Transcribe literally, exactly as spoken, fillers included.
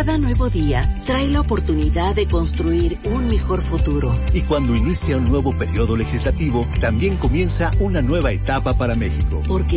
Cada nuevo día trae la oportunidad de construir un mejor futuro. Y cuando inicia un nuevo periodo legislativo, también comienza una nueva etapa para México. Porque